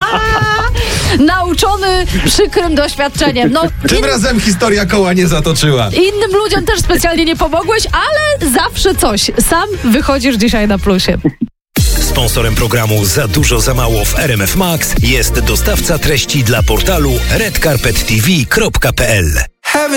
Nauczony przykrym doświadczeniem. No, Tym razem historia koła nie zatoczyła. innym ludziom też specjalnie nie pomogłeś, ale zawsze coś. Sam wychodzisz dzisiaj na plusie. Sponsorem programu Za dużo, za mało w RMF Max jest dostawca treści dla portalu redcarpettv.pl.